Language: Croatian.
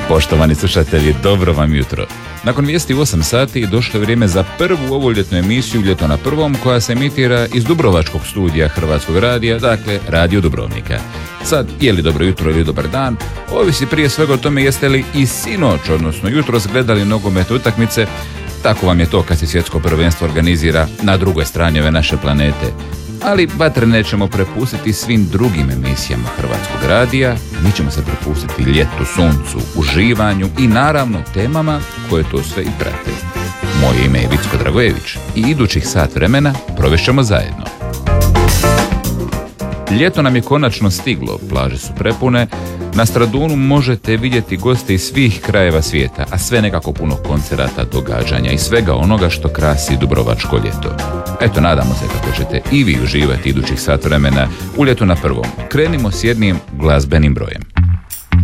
Poštovani slušatelji, dobro vam jutro. Nakon vijesti u 8 sati došlo je vrijeme za prvu ovoljetnu emisiju Ljeto na prvom, koja se emitira iz Dubrovačkog studija Hrvatskog radija, dakle Radio Dubrovnika. Sad, je li dobro jutro ili dobar dan, ovisi prije svega o tome jeste li i sinoć, odnosno jutros gledali nogometne utakmice. Tako vam je to kad se svjetsko prvenstvo organizira na drugoj strani ove naše planete. Ali vatre nećemo prepustiti svim drugim emisijama Hrvatskog radija, mi ćemo se prepustiti ljetu, suncu, uživanju i naravno temama koje to sve i prate. Moje ime je Vicko Dragojević i idućih sat vremena provešćemo zajedno. Ljeto nam je konačno stiglo, plaže su prepune, na Stradunu možete vidjeti goste iz svih krajeva svijeta, a sve nekako puno koncerata, događanja i svega onoga što krasi dubrovačko ljeto. Eto, nadamo se kako ćete i vi uživati idućih sat vremena u Ljetu na prvom. Krenimo s jednim glazbenim brojem.